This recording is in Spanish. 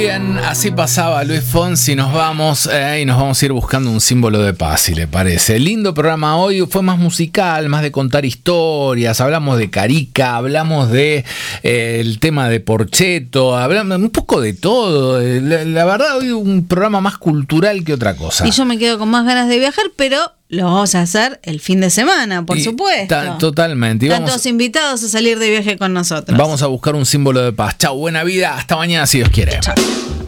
Bien, así pasaba Luis Fonsi. Nos vamos y nos vamos a ir buscando un símbolo de paz, si le parece. Lindo programa hoy, fue más musical, más de contar historias. Hablamos de Carica, hablamos de el tema de Porcheto, hablamos un poco de todo. La verdad, hoy un programa más cultural que otra cosa. Y yo me quedo con más ganas de viajar, pero lo vamos a hacer el fin de semana, por supuesto. Totalmente. Están todos invitados a salir de viaje con nosotros. Vamos a buscar un símbolo de paz. Chau, buena vida. Hasta mañana, si Dios quiere. Chau.